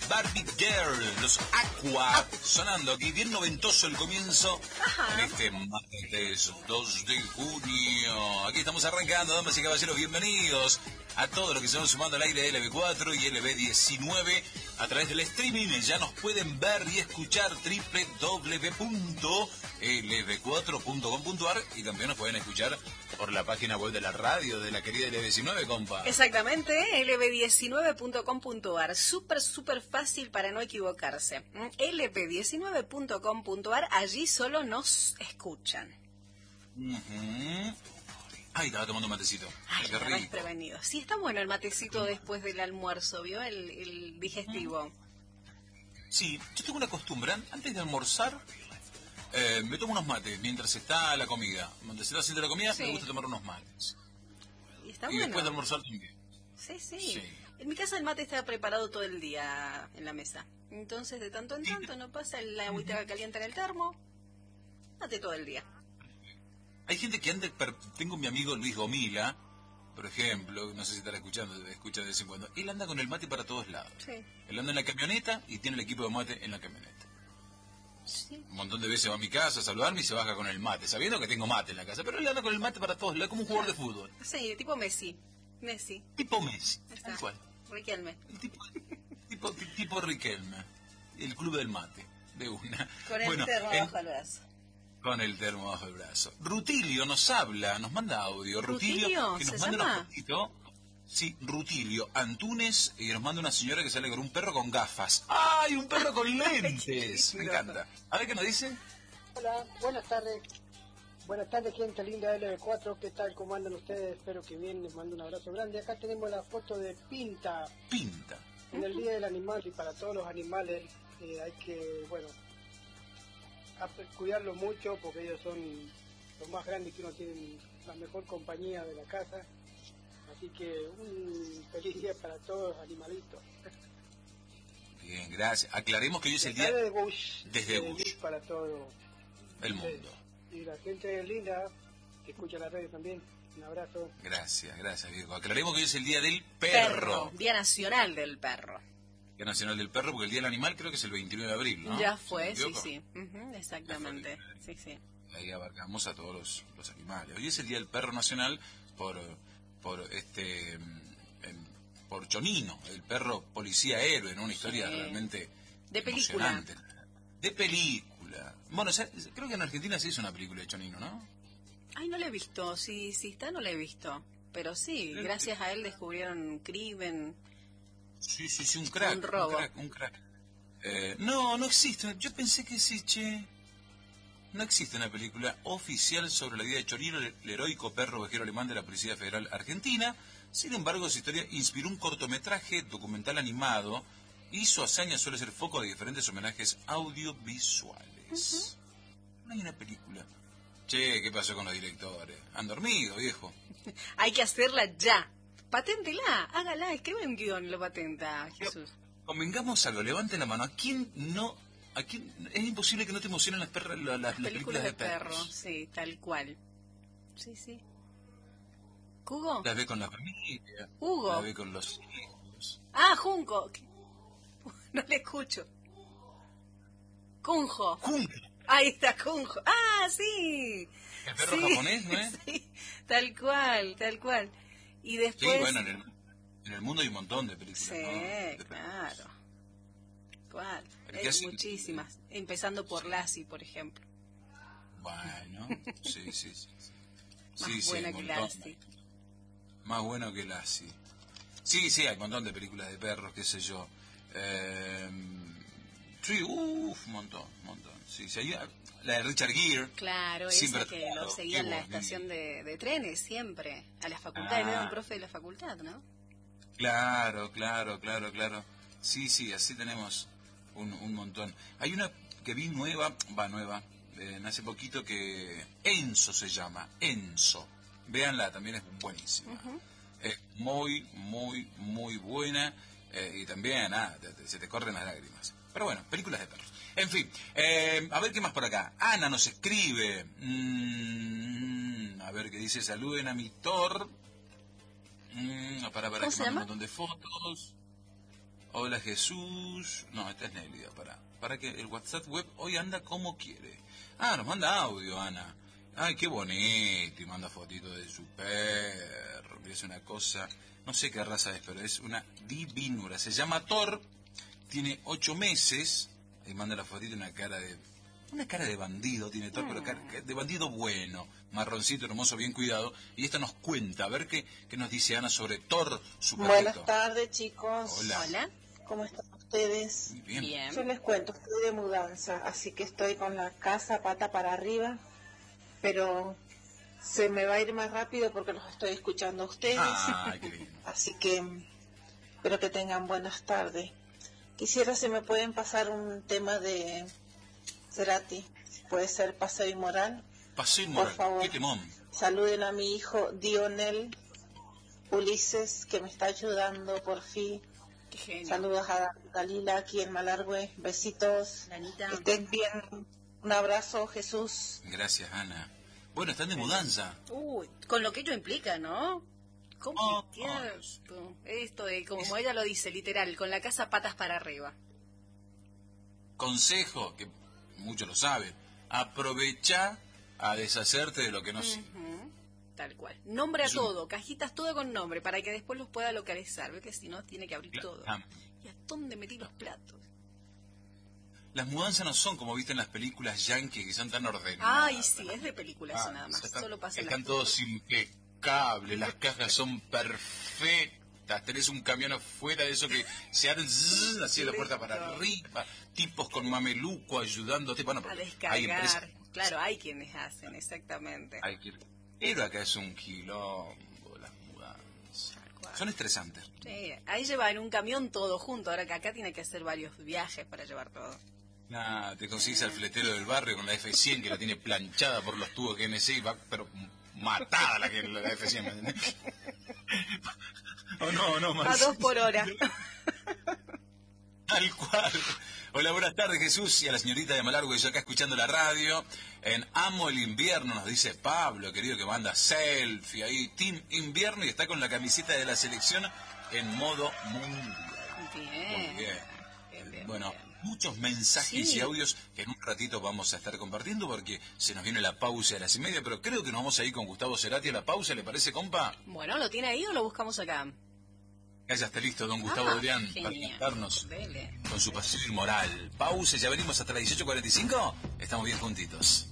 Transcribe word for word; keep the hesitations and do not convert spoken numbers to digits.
Barbie Girl, los Aqua, sonando aquí, bien noventoso el comienzo. Ajá. En este martes dos de junio. Aquí estamos arrancando, damas y caballeros, bienvenidos a todos los que se van sumando al aire de L B cuatro y L B diecinueve a través del streaming. Ya nos pueden ver y escuchar doble u doble u doble u punto L B cuatro punto com punto a r y también nos pueden escuchar por la página web de la radio de la querida L B diecinueve, compa. Exactamente, L B diecinueve punto com punto a r. Súper, súper fácil para no equivocarse. L B diecinueve punto com punto a r, allí solo nos escuchan. Uh-huh. Ay, estaba tomando un matecito. Ay, qué rico. Prevenido. Sí, está bueno el matecito después del almuerzo, ¿vio? El, el digestivo. Sí, yo tengo una costumbre, antes de almorzar, eh, me tomo unos mates mientras está la comida. Mientras se está haciendo la comida, sí. Me gusta tomar unos mates. Y está y bueno. Después de almorzar también. Sí, sí, sí. En mi casa el mate está preparado todo el día en la mesa. Entonces, de tanto en tanto, no pasa la agüita uh-huh. caliente en el termo. Mate todo el día. Hay gente que anda, tengo mi amigo Luis Gomila, por ejemplo, no sé si estará escuchando, escucha de vez en cuando, él anda con el mate para todos lados. Sí. Él anda en la camioneta y tiene el equipo de mate en la camioneta. Sí. Un montón de veces va a mi casa a saludarme y se baja con el mate, sabiendo que tengo mate en la casa, pero él anda con el mate para todos lados, como un jugador de fútbol. Sí, tipo Messi. Messi. Tipo Messi, tal cual. Riquelme. El tipo, tipo, tipo Riquelme, el club del mate, de una. Con el bueno, termo en... bajo el brazo. Con el termo bajo el brazo. Rutilio nos habla, nos manda audio. Rutilio, Rutilio que nos ¿se manda llama? una fotito. Sí, Rutilio Antunes, y nos manda una señora que sale con un perro con gafas. ¡Ay, un perro con lentes! Me encanta. A ver qué nos dice. Hola, buenas tardes. Buenas tardes, gente linda de L B cuatro. ¿Qué tal? ¿Cómo andan ustedes? Espero que bien. Les mando un abrazo grande. Acá tenemos la foto de Pinta. Pinta. En el Día del Animal, y para todos los animales eh, hay que, bueno, a cuidarlos mucho porque ellos son los más grandes que uno tiene, la mejor compañía de la casa. Así que un feliz día para todos los animalitos. Bien, gracias. Aclaremos que hoy es el día de Bush, desde Bush. Bush para todo el mundo. Y la gente linda que escucha la radio también. Un abrazo. Gracias, gracias, Diego. Aclaremos que hoy es el día del perro. perro. Día Nacional del Perro. Día Nacional del Perro, porque el Día del Animal creo que es el veintinueve de abril, ¿no? Ya fue, sí, sí. Uh-huh, exactamente. Sí, sí. Ahí abarcamos a todos los, los animales. Hoy es el Día del Perro Nacional por, por este por Chonino, el perro policía héroe, ¿no? Una historia sí. realmente de película. Emocionante. De película. Bueno, o sea, creo que en Argentina se hizo una película de Chonino, ¿no? Ay, no la he visto. Sí, sí está, no la he visto. Pero sí, sí gracias sí. a él descubrieron un crimen. Sí, sí, sí, un crack. Un robo. Un crack, un crack. Eh, no, no existe. Yo pensé que sí, che. No existe una película oficial sobre la vida de Chonino, el, el heroico perro ovejero alemán de la Policía Federal Argentina. Sin embargo, su historia inspiró un cortometraje documental animado y su hazaña suele ser foco de diferentes homenajes audiovisuales. Uh-huh. No hay una película. Che, ¿qué pasó con los directores? Han dormido, viejo. Hay que hacerla ya. Paténtela, hágala, escribe un guión y lo patenta, Jesús. Pero, convengamos algo, levante la mano. ¿A quién no...? ¿A quién, es imposible que no te emocionen las, perras, las, las, las películas, películas de, de perros? Perro, sí, tal cual. Sí, sí. ¿Hugo? Las ve con la familia. Hugo. Las ve con los hijos. Ah, Junco. No le escucho. Kunjo. Junco. Ahí está, Kunjo. Ah, sí. El perro sí, japonés, ¿no es? Sí, tal cual, tal cual. Y después... Sí, bueno, en el, en el mundo hay un montón de películas. Sí, ¿no? de claro. ¿Cuál? Hay hace... muchísimas. Empezando por Lassie, por ejemplo. Bueno, sí, sí, sí. Más sí, buena sí, que montón. Lassie. Más bueno que Lassie. Sí, sí, hay un montón de películas de perros, qué sé yo. Eh, sí, uff, un montón, un montón. Sí, sí, hay, la de Richard Gere. Claro, esa que claro, lo seguía en la estación de, de trenes siempre. A la facultad, ah. Era un profe de la facultad, ¿no? Claro, claro, claro, claro. Sí, sí, así tenemos un, un montón. Hay una que vi nueva, va nueva, eh, hace poquito que... Enzo se llama, Enzo. Véanla, también es buenísima. Uh-huh. Es muy, muy, muy buena. Eh, y también, ah, te, te, se te corren las lágrimas. Pero bueno, películas de perros. En fin, eh, a ver qué más por acá. Ana nos escribe. Mm, a ver qué dice. Saluden a mi Thor. Mm, para, para, que mande un montón de fotos. Hola Jesús. No, esta es Nélida, para. Para que el WhatsApp web hoy anda como quiere. Ah, nos manda audio, Ana. Ay, qué bonito. Y manda fotitos de su perro. Es una cosa, no sé qué raza es, pero es una divinura. Se llama Thor, tiene ocho meses. Y manda la fotito, una cara de... Una cara de bandido tiene Thor, mm. pero cara de bandido bueno. Marroncito, hermoso, bien cuidado. Y esta nos cuenta, a ver qué, qué nos dice Ana sobre Thor, su perrito. Buenas tardes, chicos. Hola. Hola. ¿Cómo están ustedes? Muy bien. Bien. Yo les cuento, estoy de mudanza, así que estoy con la casa pata para arriba, pero se me va a ir más rápido porque los estoy escuchando a ustedes. Ah, qué bien. Así que espero que tengan buenas tardes. Quisiera si me pueden pasar un tema de Cerati, si puede ser Paseo Inmoral. Paseo Por Inmoral, favor, qué temón. saluden a mi hijo Dionel Ulises, que me está ayudando por fin. Qué genio. Saludos a Dalila aquí en Malargüe. Besitos. Lanita. Que estén bien. Un abrazo, Jesús. Gracias, Ana. Bueno, están de mudanza. Uy, con lo que ello implica, ¿no? Complicado. Oh, Esto de, como ella lo dice, literal, con la casa patas para arriba. Consejo, que muchos lo saben, aprovecha a deshacerte de lo que no sirve. Uh-huh. Tal cual. Nombre a Es un- todo, cajitas todo con nombre, para que después los pueda localizar. Ve que si no, tiene que abrir Cla- todo. ah. ¿Y a dónde metí los platos? Las mudanzas no son como viste en las películas yankee, que son tan ordenadas. Ay, sí, es de película eso Ah, nada más. están, Solo pasa en están las todos impecables, las cajas son perfectas, tenés un camión afuera de eso que se abren zzz, así de la puerta para arriba, tipos con mameluco ayudándote. Bueno, a porque descargar. hay empresas, Claro, hay quienes hacen, exactamente. hay que ir. Pero acá es un quilombo las mudanzas. Tal cual. Son estresantes. Sí, ahí lleva en un camión todo junto, ahora que acá tiene que hacer varios viajes para llevar todo. Nah, te consigues al fletero del barrio con la F cien que la tiene planchada por los tubos G N C y va, pero matada la, que, la F cien, ¿me entendés? Oh, no, no, A Marcelo. dos por hora. Tal cual. Hola, buenas tardes, Jesús, y a la señorita de Malargüe, yo acá escuchando la radio. En Amo el Invierno, nos dice Pablo, querido, que manda selfie ahí, Team Invierno, y está con la camiseta de la selección en modo mundial. Bien. Muy bien. Bien, bien, Bueno, bien. muchos mensajes Sí. y audios que en un ratito vamos a estar compartiendo porque se nos viene la pausa de las y media, pero creo que nos vamos a ir con Gustavo Cerati a la pausa, ¿le parece, compa? Bueno, ¿lo tiene ahí o lo buscamos acá? Que ya está listo don Gustavo Ah, Adrián para genial. cantarnos Dele. con su pasión moral. Pausa, ya venimos hasta las dieciocho cuarenta y cinco. Estamos bien juntitos.